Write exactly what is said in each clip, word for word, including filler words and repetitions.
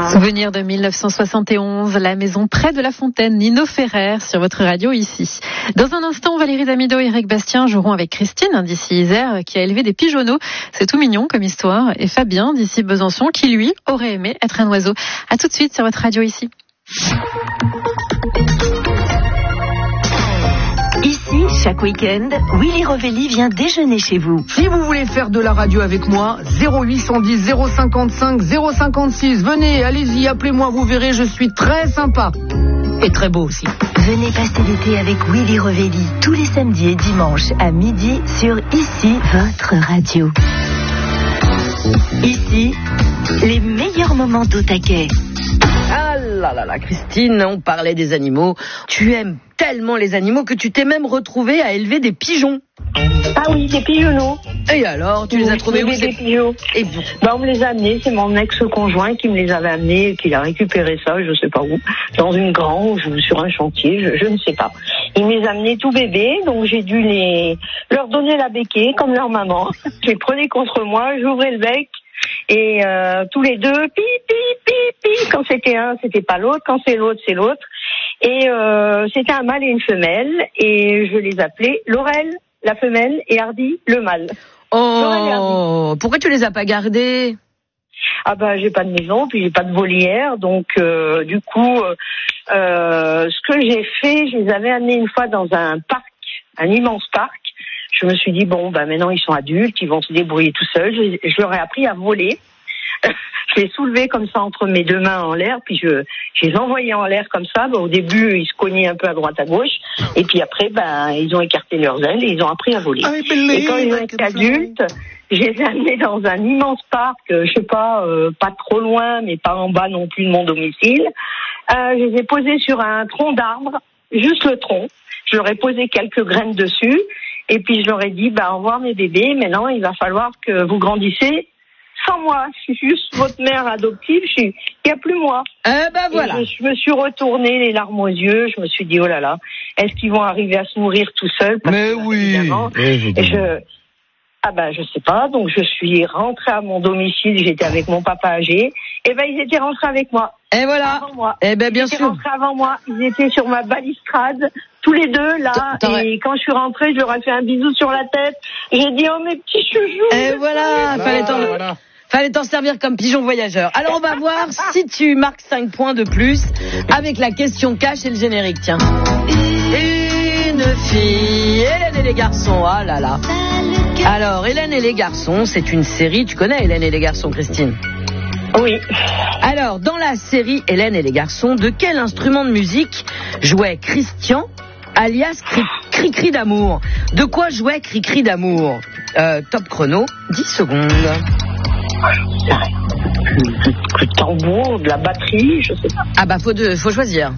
Souvenir de mille neuf cent soixante et onze, la maison près de la Fontaine, Nino Ferrer, sur votre radio ici. Dans un instant, Valérie Damido et Eric Bastien joueront avec Christine, d'ici Isère, qui a élevé des pigeonneaux. C'est tout mignon comme histoire. Et Fabien, d'ici Besançon, qui lui aurait aimé être un oiseau. À tout de suite sur votre radio ici. Ici, chaque week-end, Willy Rovelli vient déjeuner chez vous. Si vous voulez faire de la radio avec moi, zéro huit cent dix, zéro cinquante-cinq, zéro cinquante-six. Venez, allez-y, appelez-moi, vous verrez, je suis très sympa. Et très beau aussi. Venez passer l'été avec Willy Rovelli, tous les samedis et dimanches à midi sur Ici, votre radio. Ici, les meilleurs moments d'au taquet. Ah là là là, Christine, on parlait des animaux. Tu aimes tellement les animaux que tu t'es même retrouvée à élever des pigeons. Ah oui, des pigeonneaux. Et alors, tu les as trouvés où, des ces pigeons? Et vous Bah, on me les a amenés, c'est mon ex-conjoint qui me les avait amenés, qui a récupéré ça, je sais pas où, dans une grange ou sur un chantier, je, je ne sais pas. Il me les a amenés tout bébés, donc j'ai dû les leur donner la béquille, comme leur maman. Je les prenais contre moi, j'ouvrais le bec, et euh, tous les deux, pi, pi, pi, pi, quand c'était un, c'était pas l'autre, quand c'est l'autre, c'est l'autre. Et euh, c'était un mâle et une femelle, et je les appelais Laurel, la femelle, et Hardy, le mâle. Oh, pourquoi tu les as pas gardés? Ah bah j'ai pas de maison, puis j'ai pas de volière, donc euh, du coup, euh, ce que j'ai fait, je les avais amenés une fois dans un parc, un immense parc. Je me suis dit bon bah maintenant ils sont adultes, ils vont se débrouiller tout seuls. Je, je leur ai appris à voler. Je les soulevais comme ça entre mes deux mains en l'air, puis je, je les envoyais en l'air comme ça. Bah, au début, ils se cognaient un peu à droite à gauche, et puis après, ben, ils ont écarté leurs ailes et ils ont appris à voler. Et quand ils ont été adultes, je les ai amenés dans un immense parc, je sais pas, euh, pas trop loin, mais pas en bas non plus de mon domicile. Euh, je les ai posés sur un tronc d'arbre, juste le tronc. Je leur ai posé quelques graines dessus, et puis je leur ai dit, bah, au revoir mes bébés, maintenant il va falloir que vous grandissez sans moi, je suis juste votre mère adoptive, je suis, il n'y a plus moi. Eh ben voilà. Je, je me suis retournée les larmes aux yeux, je me suis dit, oh là là, est-ce qu'ils vont arriver à se nourrir tout seuls? Parce Mais que, oui, évidemment, évidemment. je, ah ben je sais pas, donc je suis rentrée à mon domicile, j'étais avec mon papa âgé, et ben ils étaient rentrés avec moi. Et voilà. Avant moi. Eh ben bien ils étaient sûr. rentrés avant moi, ils étaient sur ma balustrade, tous les deux là, T'aurais... et quand je suis rentrée, je leur ai fait un bisou sur la tête, j'ai dit, oh mes petits chouchous. Et voilà, voilà, fallait t'en... Voilà. Fallait t'en servir comme pigeon voyageur. Alors on va voir si tu marques cinq points de plus avec la question cash et le générique. Tiens. Une fille, Hélène et les garçons. Ah là là. Alors Hélène et les garçons, c'est une série. Tu connais Hélène et les garçons, Christine? Oui. Alors dans la série Hélène et les garçons, de quel instrument de musique jouait Christian, alias Cri-Cri d'amour? De quoi jouait Cri-Cri d'amour? euh, Top chrono, dix secondes. Le tambour, de la batterie, je sais pas. Ah bah faut, de, faut choisir.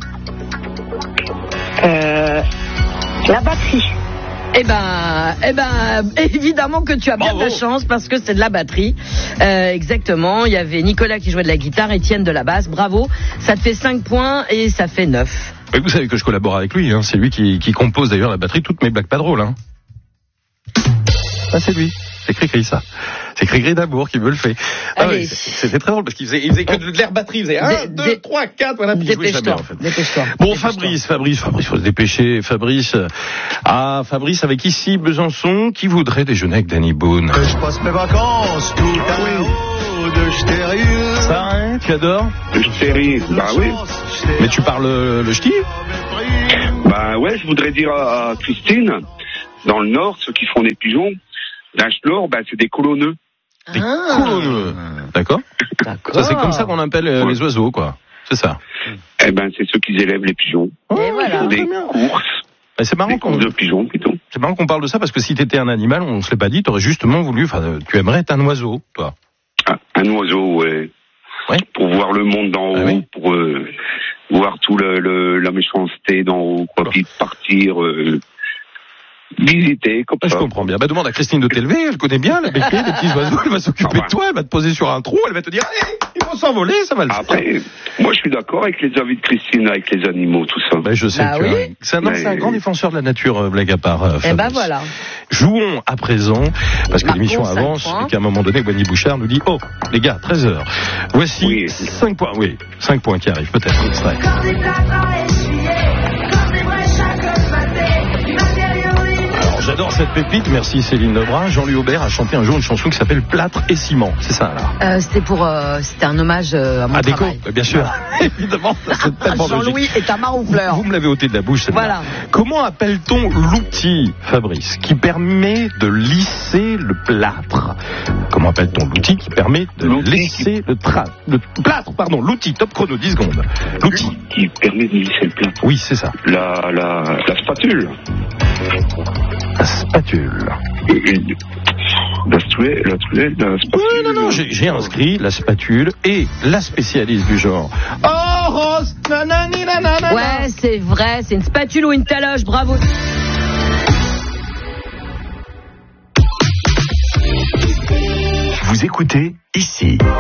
Euh, la batterie. Eh ben, eh ben, évidemment que tu as bien de la chance parce que c'est de la batterie. Euh, exactement. Il y avait Nicolas qui jouait de la guitare, Étienne de la basse. Bravo. Ça te fait cinq points et ça fait neuf. Et vous savez que je collabore avec lui. Hein. C'est lui qui, qui compose d'ailleurs la batterie de toutes mes blagues pas drôles. Hein. Ah, c'est lui. C'est Cri-Cri, ça. C'est Cri-Cri d'amour qui me le fait. Ah ouais, c'était très drôle parce qu'il faisait, il faisait que de l'air batterie. Il faisait un, deux, trois, quatre, voilà. Puis il jouait jamais, en fait. Dépêche-toi. Bon, Dépêche-toi. Fabrice, Fabrice, Fabrice, faut se dépêcher. Fabrice. Ah, Fabrice avec ici Besançon, qui voudrait déjeuner avec Danny Boone? Je passe mes vacances tout à haut de stérile. Ça, hein, tu adores? Le stérile, bah oui. Mais tu parles le ch'ti? Bah ouais, je voudrais dire à, à Christine, dans le Nord, ceux qui font des pigeons, l'Achelor, bah c'est des colonneux. Des ah. colonneux. D'accord. D'accord. Ça, c'est comme ça qu'on appelle euh, ouais. les oiseaux, quoi. C'est ça. Eh ben, c'est ceux qui élèvent les pigeons. Et oh, voilà. Ils font des courses. Ben, c'est marrant des qu'on... courses de pigeons, plutôt. C'est marrant qu'on parle de ça parce que si t'étais un animal, on se l'est pas dit, t'aurais justement voulu, enfin, tu aimerais être un oiseau, toi. Ah, un oiseau, ouais. Ouais. Pour voir le monde d'en ah, haut, oui. pour euh, voir tout le, le, la méchanceté d'en haut, quoi, puis partir, euh, visiter, comme ah, ça. Je comprends bien. Bah, demande à Christine de t'élever, elle connaît bien la béquille, les petits oiseaux, elle va s'occuper ah, bah. de toi, elle va te poser sur un trou, elle va te dire, allez, ils vont s'envoler, ça va le Après, faire. Moi, je suis d'accord avec les avis de Christine, avec les animaux, tout ça. Bah, je sais, bah, tu oui. vois. C'est un, Mais... c'est un grand défenseur de la nature, euh, blague à part. Euh, eh ben voilà. jouons à présent, parce que Marquons l'émission cinq avance points. et qu'à un moment donné, Boigny Bouchard nous dit, oh, les gars, treize heures. Voici Oui. cinq points, oui, cinq points qui arrivent, peut-être, extrait. Alors, j'adore cette pépite, merci Céline Lebrun. Jean-Louis Aubert a chanté un jour une chanson qui s'appelle Plâtre et ciment, c'est ça, là. Euh, c'était pour, euh, c'était un hommage euh, à mon À Déco, travail. bien sûr. Évidemment, c'est tellement Jean-Louis logique. est un maroufleur. Vous me l'avez ôté de la bouche, celle-là. Voilà. Comment appelle-t-on l'outil, Fabrice, qui permet de lisser le plâtre? Comment appelle-t-on l'outil qui permet de L'outil lisser le, tra... le plâtre, pardon, l'outil, top chrono, dix secondes. L'outil. Qui permet de lisser le plat. Oui, c'est ça. La, la, la spatule. La spatule. Une- La spatule, la spatule, la spatule. Oui, non, non, j'ai j'ai inscrit la spatule et la spécialiste du genre. Oh, Rose, nanani, nanana. Ouais, c'est vrai, c'est une spatule ou une taloche, bravo. Vous écoutez ici.